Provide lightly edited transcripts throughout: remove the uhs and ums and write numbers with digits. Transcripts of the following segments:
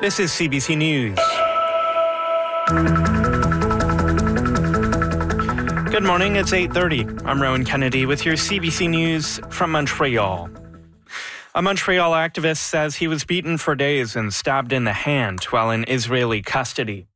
This is CBC News. Good morning, it's 8:30. I'm Rowan Kennedy with your CBC News from Montreal. A Montreal activist says he was beaten for days and stabbed in the hand while in Israeli custody.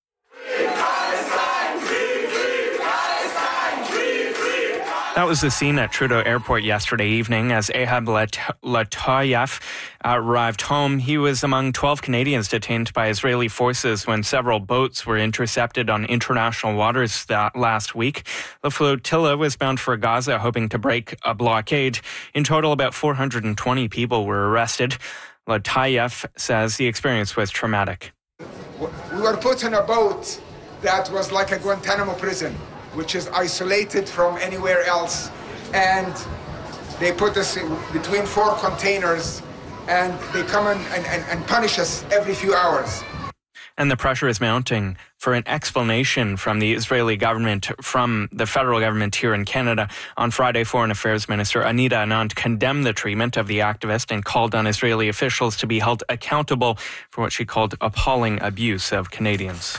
That was the scene at Trudeau Airport yesterday evening as Ehab Latoyev arrived home. He was among 12 Canadians detained by Israeli forces when several boats were intercepted on international waters that last week. The flotilla was bound for Gaza, hoping to break a blockade. In total, about 420 people were arrested. Latoyev says the experience was traumatic. We were put in a boat that was like a Guantanamo prison, which is isolated from anywhere else. And they put us between 4 containers and they come and punish us every few hours. And the pressure is mounting for an explanation from the Israeli government, from the federal government here in Canada. On Friday, Foreign Affairs Minister Anita Anand condemned the treatment of the activist and called on Israeli officials to be held accountable for what she called appalling abuse of Canadians.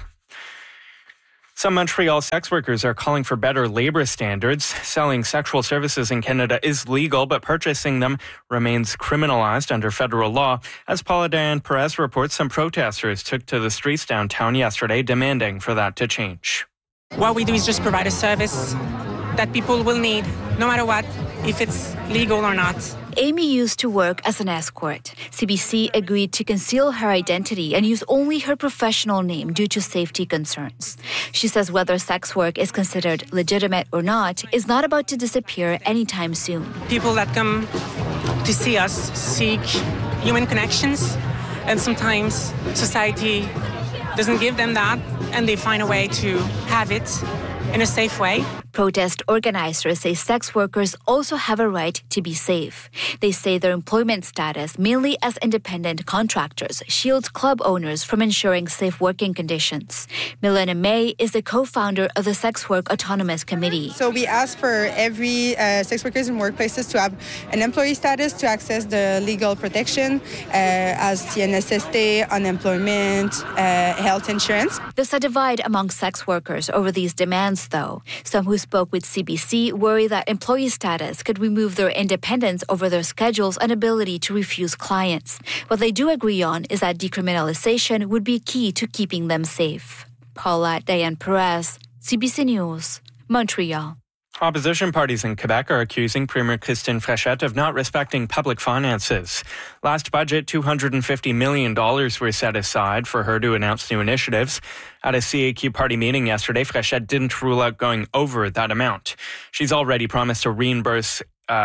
Some Montreal sex workers are calling for better labor standards. Selling sexual services in Canada is legal, but purchasing them remains criminalized under federal law. As Paula Diane Perez reports, some protesters took to the streets downtown yesterday demanding for that to change. What we do is just provide a service that people will need, no matter what, if it's legal or not. Amy used to work as an escort. CBC agreed to conceal her identity and use only her professional name due to safety concerns. She says whether sex work is considered legitimate or not is not about to disappear anytime soon. People that come to see us seek human connections, and sometimes society doesn't give them that, and they find a way to have it in a safe way. Protest organizers say sex workers also have a right to be safe. They say their employment status, mainly as independent contractors, shields club owners from ensuring safe working conditions. Milena May is the co-founder of the Sex Work Autonomous Committee. So we ask for every sex workers in workplaces to have an employee status to access the legal protection as CNSST, unemployment, health insurance. There's a divide among sex workers over these demands, though. Some who spoke with CBC worry that employee status could remove their independence over their schedules and ability to refuse clients. What they do agree on is that decriminalization would be key to keeping them safe. Paula Diane Perez, CBC News, Montreal. Opposition parties in Quebec are accusing Premier Christine Fréchette of not respecting public finances. Last budget, $250 million were set aside for her to announce new initiatives. At a CAQ party meeting yesterday, Fréchette didn't rule out going over that amount. She's already promised to reimburse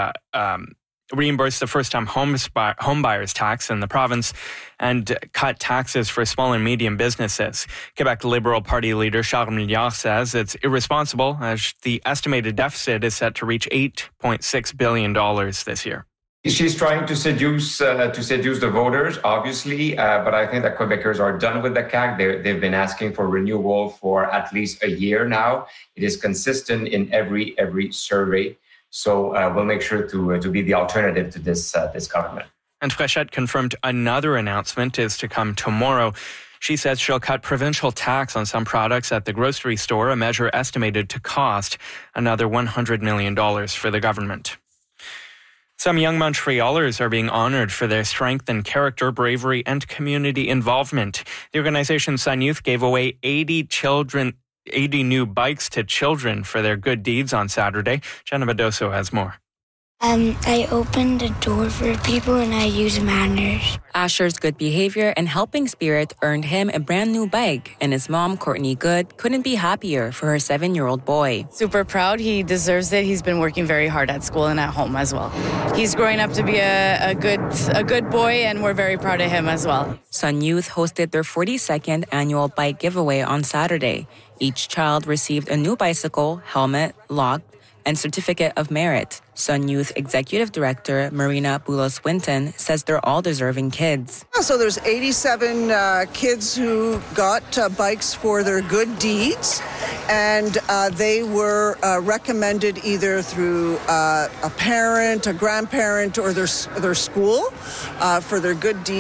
the first-time home buyers tax in the province and cut taxes for small and medium businesses. Quebec Liberal Party leader Charles Milliard says it's irresponsible as the estimated deficit is set to reach $8.6 billion this year. She's trying to seduce the voters, obviously, but I think that Quebecers are done with the CAQ. They've been asking for renewal for at least a year now. It is consistent in every survey. So we'll make sure to be the alternative to this government. And Fréchette confirmed another announcement is to come tomorrow. She says she'll cut provincial tax on some products at the grocery store, a measure estimated to cost another $100 million for the government. Some young Montrealers are being honored for their strength and character, bravery, and community involvement. The organization Sun Youth gave away 80 new bikes to children for their good deeds on Saturday. Jenna Bedoso has more. I opened the door for people and I used manners. Asher's good behavior and helping spirit earned him a brand new bike, and his mom, Courtney Good, couldn't be happier for her 7-year-old boy. Super proud. He deserves it. He's been working very hard at school and at home as well. He's growing up to be a good boy, and we're very proud of him as well. Sun Youth hosted their 42nd annual bike giveaway on Saturday. Each child received a new bicycle, helmet, lock, and certificate of merit. Sun Youth Executive Director Marina Bulos-Winton says they're all deserving kids. So there's 87 kids who got bikes for their good deeds, and they were recommended either through a parent, a grandparent, or their school for their good deeds.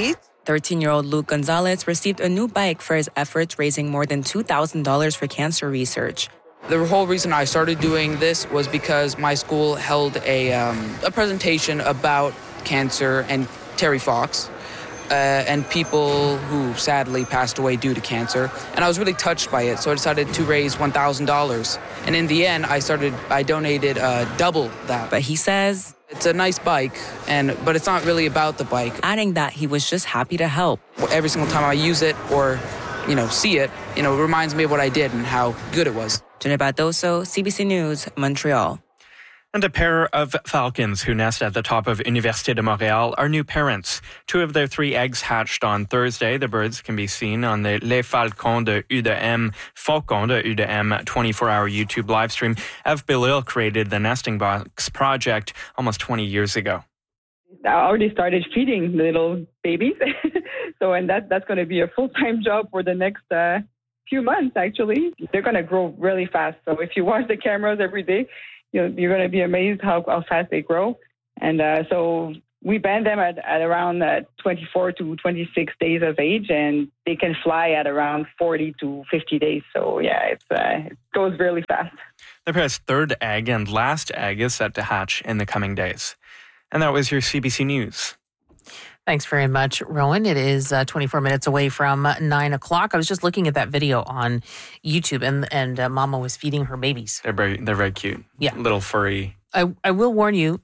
13-year-old Luke Gonzalez received a new bike for his efforts raising more than $2,000 for cancer research. The whole reason I started doing this was because my school held a presentation about cancer and Terry Fox and people who sadly passed away due to cancer. And I was really touched by it, so I decided to raise $1,000. And in the end, I donated double that. But he says it's a nice bike, but it's not really about the bike. Adding that he was just happy to help. Every single time I use it or, see it, it reminds me of what I did and how good it was. Jenna Bardoso, CBC News, Montreal. And a pair of falcons who nest at the top of Université de Montréal are new parents. 2 of their 3 eggs hatched on Thursday. The birds can be seen on the Les Falcons de U2M, Faucons de U2M 24-hour YouTube live stream. Eve Bellil created the Nesting Box project almost 20 years ago. I already started feeding the little babies. And that's going to be a full-time job for the next few months, actually. They're going to grow really fast. So if you watch the cameras every day, you're going to be amazed how fast they grow. And so we band them at around 24 to 26 days of age, and they can fly at around 40 to 50 days. So, it goes really fast. The pair's third egg and last egg is set to hatch in the coming days. And that was your CBC News. Thanks very much, Rowan. It is 24 minutes away from 9 o'clock. I was just looking at that video on YouTube, and Mama was feeding her babies. They're very cute. Yeah. Little furry. I will warn you,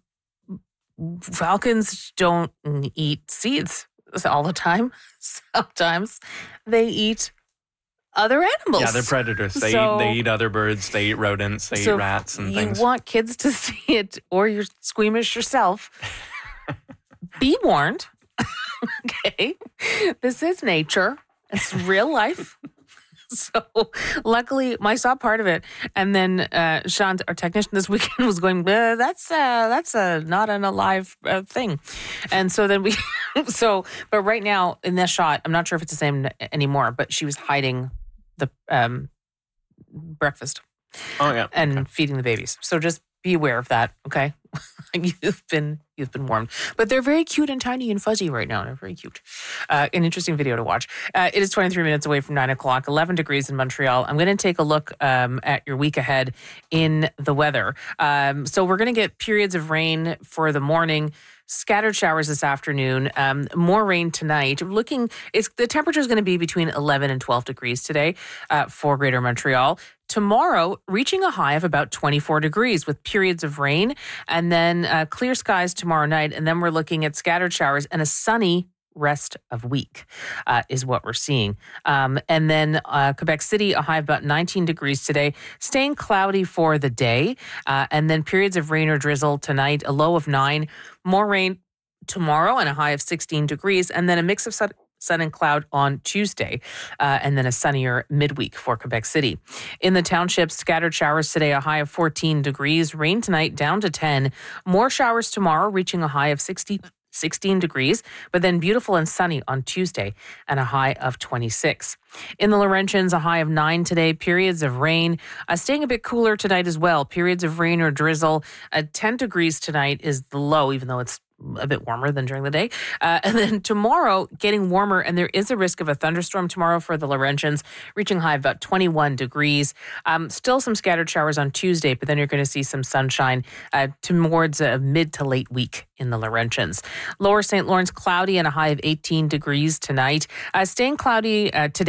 falcons don't eat seeds all the time. Sometimes they eat other animals. Yeah, they're predators. They eat other birds. They eat rodents. They eat rats and things. You want kids to see it, or you're squeamish yourself. Be warned. Okay, this is nature. It's real life. So luckily, I saw part of it, and then Sean, our technician this weekend, was going, "That's not an alive thing," and so then but right now in this shot, I'm not sure if it's the same anymore, but she was hiding the breakfast. Oh yeah, and feeding the babies. So just be aware of that, okay? You've been warned. But they're very cute and tiny and fuzzy right now. They're very cute. An interesting video to watch. It is 23 minutes away from 9 o'clock, 11 degrees in Montreal. I'm going to take a look at your week ahead in the weather. So we're going to get periods of rain for the morning, scattered showers this afternoon, more rain tonight. The temperature is going to be between 11 and 12 degrees today for Greater Montreal. Tomorrow, reaching a high of about 24 degrees with periods of rain, and then clear skies tomorrow night. And then we're looking at scattered showers and a sunny rest of week is what we're seeing. And then Quebec City, a high of about 19 degrees today, staying cloudy for the day. And then periods of rain or drizzle tonight, a low of 9. More rain tomorrow and a high of 16 degrees. And then a mix of sun and cloud on Tuesday, and then a sunnier midweek for Quebec City. In the townships, scattered showers today, a high of 14 degrees. Rain tonight down to 10. More showers tomorrow, reaching a high of 16 degrees, but then beautiful and sunny on Tuesday and a high of 26. In the Laurentians, a high of 9 today, periods of rain, staying a bit cooler tonight as well, periods of rain or drizzle. 10 degrees tonight is the low, even though it's a bit warmer than during the day. And then tomorrow, getting warmer, and there is a risk of a thunderstorm tomorrow for the Laurentians, reaching high of about 21 degrees. Still some scattered showers on Tuesday, but then you're going to see some sunshine towards a mid to late week in the Laurentians. Lower St. Lawrence, cloudy and a high of 18 degrees tonight. Staying cloudy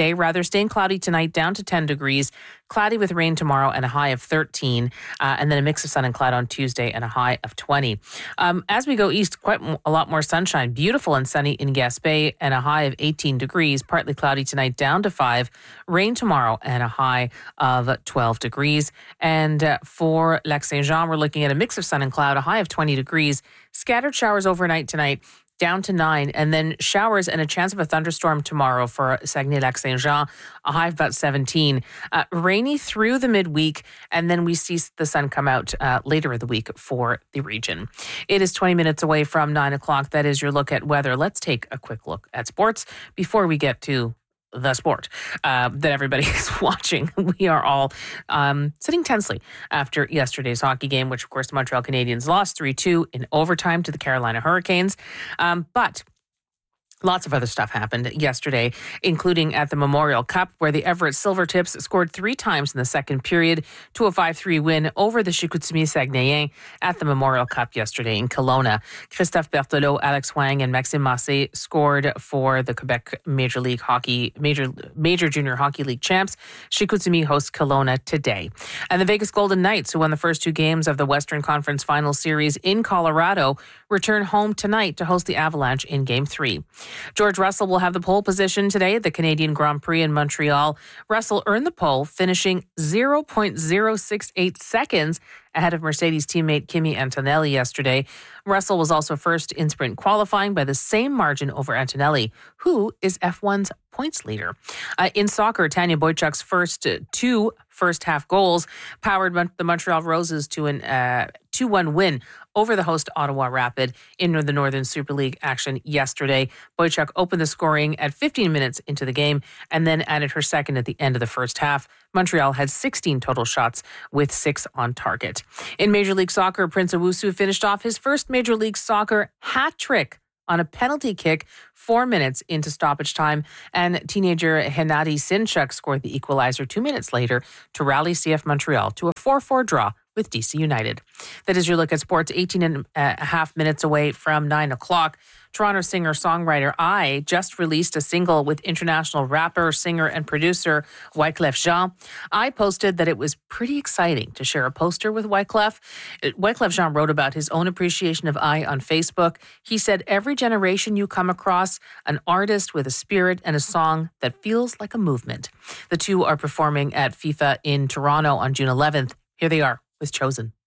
tonight, down to 10 degrees. Cloudy with rain tomorrow and a high of 13, and then a mix of sun and cloud on Tuesday and a high of 20. As we go east, quite a lot more sunshine. Beautiful and sunny in Gaspé and a high of 18 degrees. Partly cloudy tonight, down to 5. Rain tomorrow and a high of 12 degrees. And for Lac Saint-Jean, we're looking at a mix of sun and cloud, a high of 20 degrees. Scattered showers overnight tonight, down to 9, and then showers and a chance of a thunderstorm tomorrow for Saguenay-Lac-Saint-Jean, a high of about 17. Rainy through the midweek, and then we see the sun come out later in the week for the region. It is 20 minutes away from 9 o'clock. That is your look at weather. Let's take a quick look at sports before we get to the sport that everybody is watching. We are all sitting tensely after yesterday's hockey game, which, of course, the Montreal Canadiens lost 3-2 in overtime to the Carolina Hurricanes. But Lots of other stuff happened yesterday, including at the Memorial Cup, where the Everett Silvertips scored 3 times in the second period to a 5-3 win over the Chicoutimi Saguenayens at the Memorial Cup yesterday in Kelowna. Christophe Berthelot, Alex Wang, and Maxime Massé scored for the Quebec Major Junior Hockey League champs. Chicoutimi hosts Kelowna today. And the Vegas Golden Knights, who won the first 2 games of the Western Conference Final Series in Colorado, return home tonight to host the Avalanche in Game 3. George Russell will have the pole position today at the Canadian Grand Prix in Montreal. Russell earned the pole, finishing 0.068 seconds ahead of Mercedes teammate Kimi Antonelli yesterday. Russell was also first in sprint qualifying by the same margin over Antonelli, who is F1's points leader. In soccer, Tanya Boychuk's first 2 first-half goals powered the Montreal Roses to an 2-1 win over the host Ottawa Rapid in the Northern Super League action yesterday. Boychuk opened the scoring at 15 minutes into the game and then added her second at the end of the first half. Montreal had 16 total shots with 6 on target. In Major League Soccer, Prince Owusu finished off his first Major League Soccer hat trick on a penalty kick 4 minutes into stoppage time, and teenager Hennady Sinchuk scored the equalizer 2 minutes later to rally CF Montreal to a 4-4 draw with DC United. That is your look at sports, 18 and a half minutes away from 9 o'clock. Toronto singer-songwriter I just released a single with international rapper, singer, and producer Wyclef Jean. I posted that it was pretty exciting to share a poster with Wyclef. Wyclef Jean wrote about his own appreciation of I on Facebook. He said, every generation you come across, an artist with a spirit and a song that feels like a movement. The two are performing at FIFA in Toronto on June 11th. Here they are with Chosen.